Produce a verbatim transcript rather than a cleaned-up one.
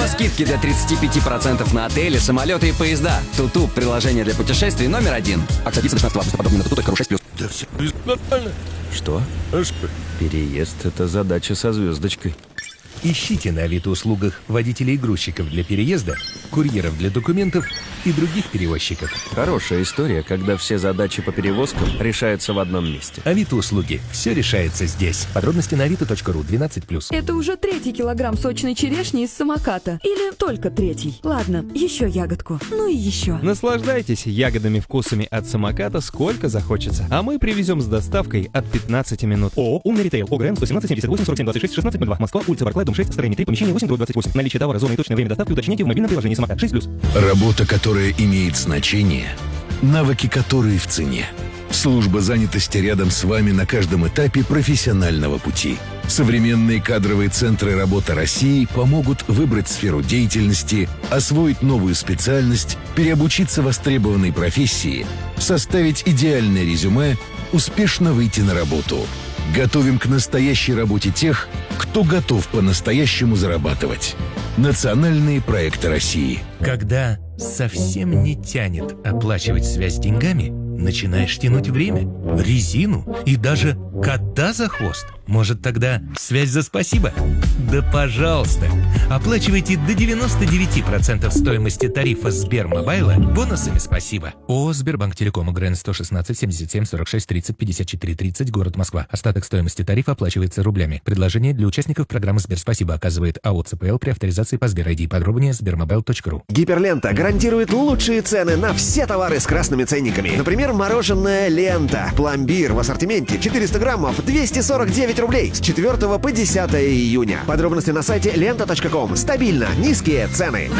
Скидки до тридцати пяти процентов на отели, самолеты и поезда. Туту – приложение для путешествий номер один. Акция длится шестнадцатого августа. Подробнее на tutu.ru шесть плюс. Да все нормально. Что? А что? Переезд – это задача со звездочкой. Ищите на Авито-услугах водителей и грузчиков для переезда, курьеров для документов и других перевозчиков. Хорошая история, когда все задачи по перевозкам решаются в одном месте. Авито-услуги. Все решается здесь. Подробности на авито.ру двенадцать плюс. Это уже третий килограмм сочной черешни из самоката. Или только третий. Ладно, еще ягодку. Ну и еще. Наслаждайтесь ягодными вкусами от самоката сколько захочется. А мы привезем с доставкой от пятнадцати минут. ООО «Умный ритейл». ОГРН сто семнадцать семьдесят восемь сорок семь двадцать шесть шестнадцать ноль два. Москва, улица Барклай, дом шесть, строение три, помещение восемь, дробь двадцать восемь. Наличие товара, зона и точное время доставки уточните в мобильном приложении «Самокат» шесть плюс. Работа, которая имеет значение, навыки, которые в цене. Служба занятости рядом с вами на каждом этапе профессионального пути. Современные кадровые центры работы России помогут выбрать сферу деятельности, освоить новую специальность, переобучиться востребованной профессии, составить идеальное резюме, успешно выйти на работу. Готовим к настоящей работе тех, кто готов по-настоящему зарабатывать. Национальные проекты России. Когда совсем не тянет оплачивать связь деньгами, начинаешь тянуть время, резину и даже кота за хвост. Может, тогда связь за спасибо? Да пожалуйста! Оплачивайте до девяноста девяти процентов стоимости тарифа Сбермобайла бонусами спасибо. ООО «Сбербанк Телеком», УГРН сто шестнадцать семьдесят семь сорок шесть тридцать пятьдесят четыре тридцать, город Москва. Остаток стоимости тарифа оплачивается рублями. Предложение для участников программы «Сберспасибо» оказывает АО ЦПЛ при авторизации по Сбер ай ди. Подробнее сбермобайл точка ру. Гиперлента гарантирует лучшие цены на все товары с красными ценниками. Например, мороженое «Лента». Пломбир в ассортименте четыреста граммов двести сорок девять рублей с четвёртого по десятое июня. Подробности на сайте лента точка ком. Стабильно низкие цены.